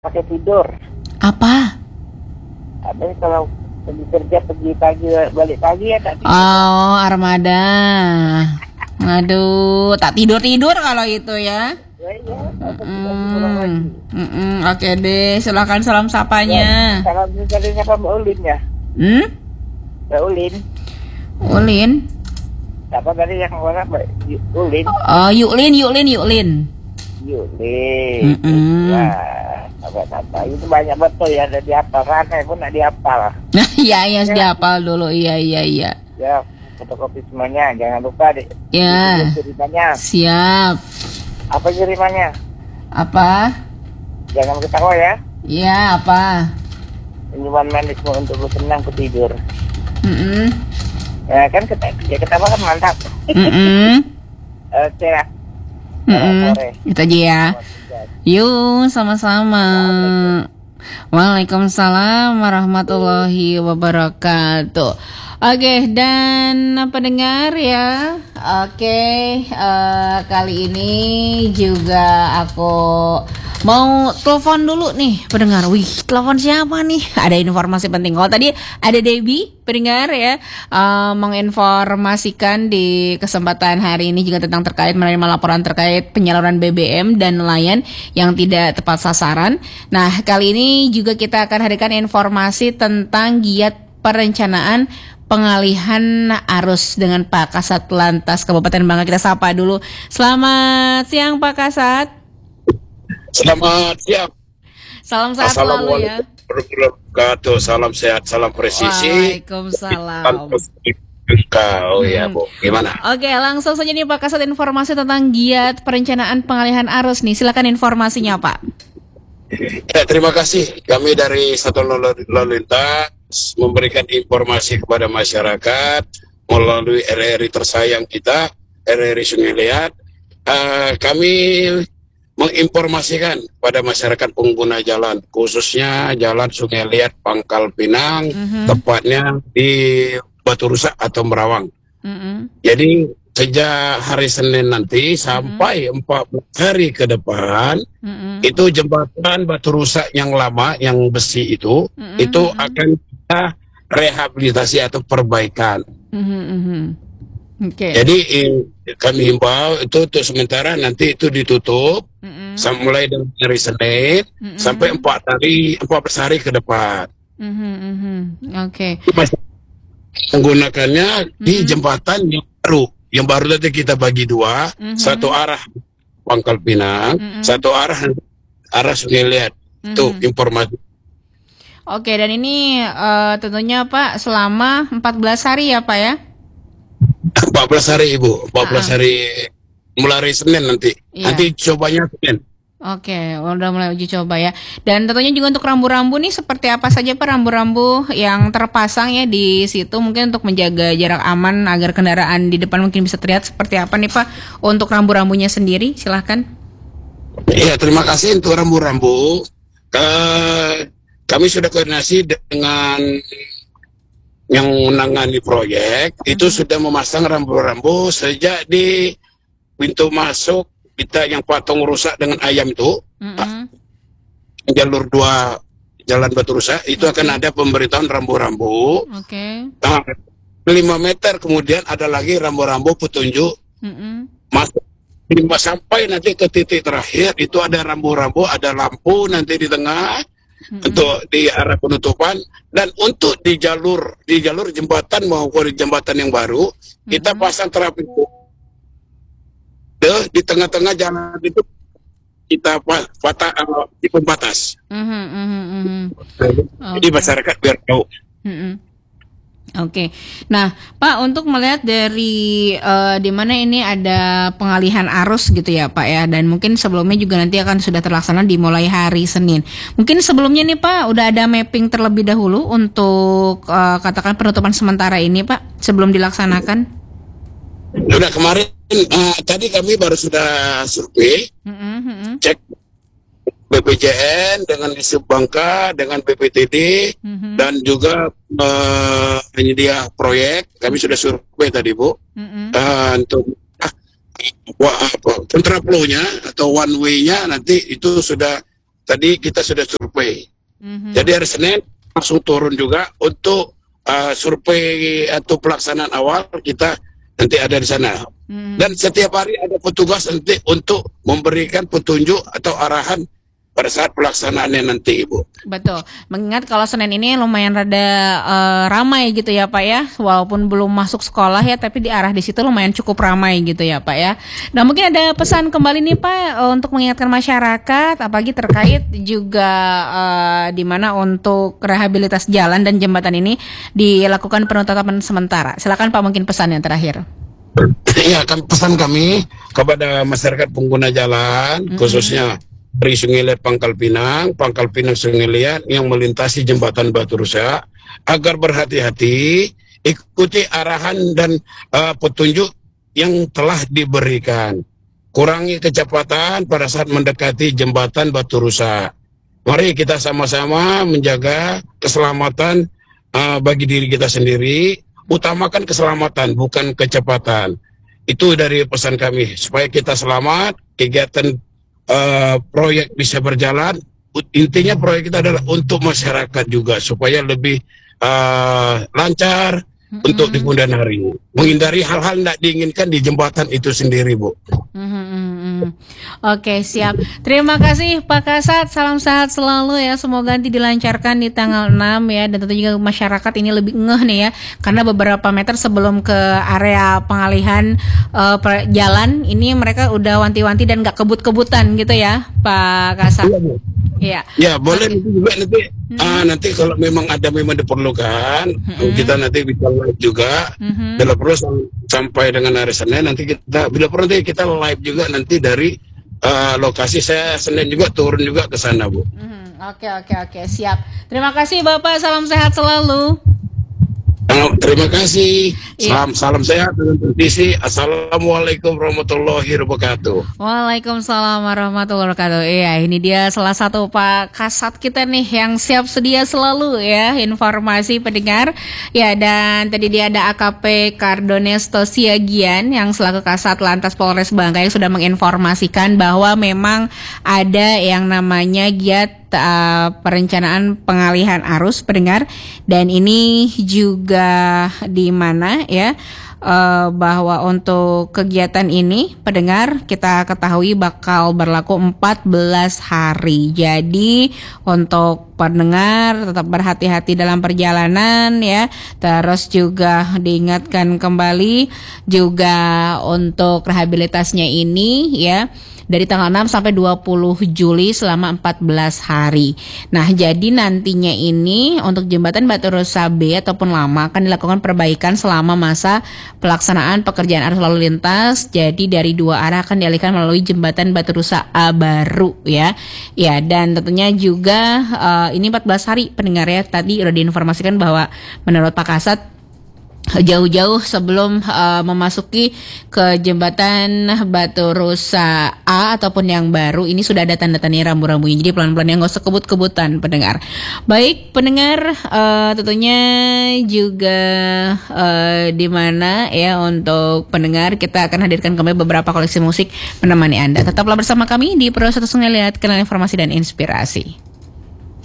pakai tidur. Apa? Ada kalau pergi kerja pergi pagi balik pagi ya tak tidur. Oh, armada. Aduh, tak tidur-tidur kalau itu ya. Iya, atau tidak pulang lagi. Oke deh, silakan salam sapanya. Salam sekalinya Pak Mbak Ulin ya. Mbak Ulin. Ulin. Apa tadi yang mana Mbak Ulin? Oh, Yuklin. Ulin. Ya, apa itu banyak betul ya, ada dihafal kan, pun nak dihafal. Nah, iya dihafal dulu. Iya. Ya, fotokopi semuanya, jangan lupa deh. Ya. Ceritanya. Siap. Apa ceritanya? Apa? Jangan ketawa ya. Iya, apa? Minuman manis untuk lu tenang ke tidur. Ya kan ketawa kan mantap. Oke lah. Sore. Itu aja ya. Yuk, sama-sama. Waalaikumsalam warahmatullahi wabarakatuh. Oke, dan pendengar ya. Oke, kali ini juga aku mau telepon dulu nih pendengar. Wih, telepon siapa nih? Ada informasi penting. Kalau tadi ada Debbie pendengar ya, menginformasikan di kesempatan hari ini juga tentang terkait menerima laporan terkait penyaluran BBM dan nelayan yang tidak tepat sasaran. Nah, kali ini juga kita akan hadirkan informasi tentang giat perencanaan pengalihan arus dengan Pak Kasat Lantas Kabupaten Bangka. Kita sapa dulu. Selamat siang Pak Kasat. Selamat siang. Salam sehat selalu ya. Salam sehat, salam presisi. Waalaikumsalam. Oh ya Bu, gimana? Oke, langsung saja nih Pak Kasat, informasi tentang giat perencanaan pengalihan arus nih. Silakan informasinya Pak. Ya, terima kasih. Kami dari Satuan Lalu Lintas memberikan informasi kepada masyarakat melalui RRI tersayang kita, RRI Sungai Liat. Kami menginformasikan pada masyarakat pengguna jalan, khususnya Jalan Sungai Liat Pangkal Pinang, tepatnya di Batu Rusak atau Merawang. Jadi sejak hari Senin nanti sampai 14 hari ke depan, itu jembatan Batu Rusak yang lama, yang besi itu akan kita rehabilitasi atau perbaikan. Okay. Jadi kami himbau itu untuk sementara nanti itu ditutup mulai dari hari Senin sampai 14 hari ke depan. Oke. Menggunakannya di jembatan yang baru nanti kita bagi dua, satu arah Pangkal Pinang, satu arah Sungai Liat. Itu informasi. Oke, dan ini tentunya Pak selama 14 hari ya Pak ya? 14 hari Ibu, 14 hari mulai hari Senin nanti. Iya. Nanti cobanya Senin. Oke, udah mulai uji coba ya. Dan tentunya juga untuk rambu-rambu nih seperti apa saja Pak rambu-rambu yang terpasang ya di situ, mungkin untuk menjaga jarak aman agar kendaraan di depan mungkin bisa terlihat seperti apa nih Pak untuk rambu-rambunya sendiri, silahkan. Iya, terima kasih untuk rambu-rambu. Kami sudah koordinasi dengan yang menangani proyek, itu sudah memasang rambu-rambu sejak di pintu masuk kita yang patung rusak dengan ayam itu, jalur 2 Jalan Batu Rusak, itu akan ada pemberitahuan rambu-rambu. 5 meter kemudian ada lagi rambu-rambu petunjuk masuk 5 sampai nanti ke titik terakhir itu ada rambu-rambu, ada lampu nanti di tengah untuk di arah penutupan, dan untuk di jalur jembatan maupun di jembatan yang baru kita pasang terapi di tengah-tengah jalan itu kita patah di pembatas. Jadi masyarakat biar tahu. Oke. Nah, Pak, untuk melihat dari di mana ini ada pengalihan arus gitu ya, Pak ya, dan mungkin sebelumnya juga nanti akan sudah terlaksana dimulai hari Senin. Mungkin sebelumnya nih Pak, udah ada mapping terlebih dahulu untuk katakan penutupan sementara ini, Pak, sebelum dilaksanakan? Sudah kemarin tadi kami baru sudah survei, cek BPJN dengan Disub Bangka dengan BPTD dan juga penyedia proyek. Kami sudah survei tadi Bu, untuk kontraflow-nya atau one way-nya nanti itu sudah tadi kita sudah survei. Jadi hari Senin langsung turun juga untuk survei atau pelaksanaan awal kita nanti ada di sana. Dan setiap hari ada petugas nanti untuk memberikan petunjuk atau arahan pada saat pelaksanaannya nanti, Ibu. Betul. Mengingat kalau Senin ini lumayan rada ramai gitu ya Pak ya, walaupun belum masuk sekolah ya, tapi di arah di situ lumayan cukup ramai gitu ya Pak ya. Nah mungkin ada pesan kembali nih Pak untuk mengingatkan masyarakat, apalagi terkait juga di mana untuk rehabilitas jalan dan jembatan ini dilakukan penetapan sementara. Silakan Pak, mungkin pesan yang terakhir. Ya, kan pesan kami kepada masyarakat pengguna jalan, khususnya dari Sungai Liat Pangkal Pinang Sungai Liat yang melintasi jembatan Batu Rusa, agar berhati-hati, ikuti arahan dan petunjuk yang telah diberikan. Kurangi kecepatan pada saat mendekati jembatan Batu Rusa. Mari kita sama-sama menjaga keselamatan bagi diri kita sendiri. Utamakan keselamatan, bukan kecepatan. Itu dari pesan kami, supaya kita selamat, kegiatan proyek bisa berjalan. Intinya proyek kita adalah untuk masyarakat juga, supaya lebih lancar untuk di kemudian hari. Menghindari hal-hal tidak diinginkan di jembatan itu sendiri, Bu. Oke, siap. Terima kasih Pak Kasat. Salam sehat selalu ya. Semoga nanti dilancarkan di tanggal 6 ya. Dan tentu juga masyarakat ini lebih ngeh nih ya, karena beberapa meter sebelum ke area pengalihan jalan ini mereka udah wanti-wanti dan gak kebut-kebutan gitu ya Pak Kasat. Iya. Ya, boleh juga nanti kalau memang diperlukan, kita nanti bisa live juga. Bila perlu sampai dengan hari Senin nanti bila perlu nanti kita live juga nanti dari lokasi. Saya Senin juga turun juga ke sana, Bu. Oke, siap. Terima kasih Bapak, salam sehat selalu. Terima kasih. Salam sehat dengan kondisi. Assalamualaikum warahmatullahi wabarakatuh. Waalaikumsalam warahmatullahi wabarakatuh. Iya, ini dia salah satu Pak Kasat kita nih yang siap sedia selalu ya informasi pendengar. Ya, dan tadi dia ada AKP Kardonesto Siagian yang selaku Kasat Lantas Polres Bangka yang sudah menginformasikan bahwa memang ada yang namanya giat perencanaan pengalihan arus pendengar, dan ini juga di mana ya bahwa untuk kegiatan ini pendengar kita ketahui bakal berlaku 14 hari. Jadi untuk pendengar tetap berhati-hati dalam perjalanan ya. Terus juga diingatkan kembali juga untuk rehabilitasnya ini ya, dari tanggal 6 sampai 20 Juli selama 14 hari. Nah, jadi nantinya ini untuk jembatan Batu Rusa B ataupun lama akan dilakukan perbaikan selama masa pelaksanaan pekerjaan arus lalu lintas. Jadi dari dua arah akan dialihkan melalui jembatan Batu Rusa A baru ya. Ya, dan tentunya juga ini 14 hari pendengar ya. Tadi udah diinformasikan bahwa menurut Pak Kasat jauh-jauh sebelum memasuki ke jembatan Batu Rusa A ataupun yang baru ini sudah ada tanda-tandanya rambu-rambunya. Jadi pelan-pelan, yang nggak usah kebut-kebutan pendengar. Baik pendengar, tentunya juga di mana ya untuk pendengar kita akan hadirkan kembali beberapa koleksi musik menemani Anda. Tetaplah bersama kami di Pro 1 Sungai Liat, kenal informasi dan inspirasi.